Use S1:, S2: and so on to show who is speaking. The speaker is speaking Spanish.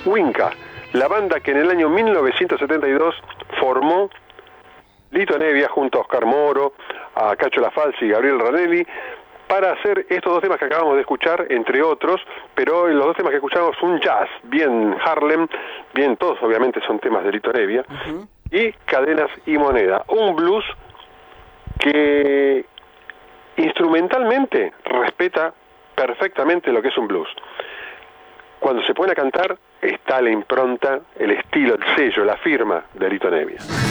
S1: Winca, la banda que en el año 1972 formó Lito Nevia junto a Oscar Moro, a Cacho La Falsi y Gabriel Ranelli, para hacer estos dos temas que acabamos de escuchar, entre otros, pero los dos temas que escuchamos un jazz, bien Harlem, bien todos obviamente son temas de Lito Nevia, y Cadenas y Moneda, un blues que instrumentalmente respeta perfectamente lo que es un blues. Cuando se pone a cantar está la impronta, el estilo, el sello, la firma de Lito Nevia.